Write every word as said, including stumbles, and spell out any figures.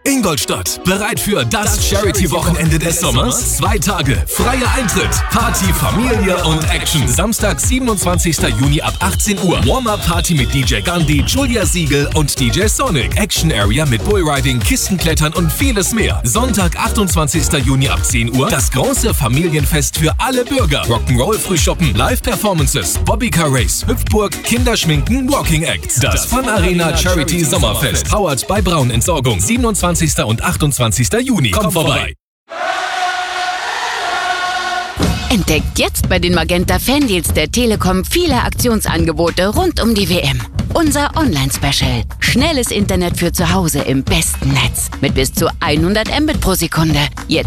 Ingolstadt, bereit für das Charity-Wochenende des Sommers? Zwei Tage, freier Eintritt, Party, Familie und Action. Samstag, siebenundzwanzigster Juni ab achtzehn Uhr. Warm-Up-Party mit D J Gandhi, Julia Siegel und D J Sonic. Action-Area mit Bullriding, Kistenklettern und vieles mehr. Sonntag, achtundzwanzigster Juni ab zehn Uhr. Das große Familienfest für alle Bürger. Rock'n'Roll-Frühschoppen, Live-Performances, Bobbycar-Race, Hüpfburg, Kinderschminken, Walking-Acts. Das Fun Arena Charity Sommerfest. Powered bei Braun Entsorgung. siebenundzwanzigster und achtundzwanzigster Juni. Komm vorbei! Entdeckt jetzt bei den Magenta Fandeals der Telekom viele Aktionsangebote rund um die W M. Unser Online-Special. Schnelles Internet für zu Hause im besten Netz. Mit bis zu hundert Mbit pro Sekunde. Jetzt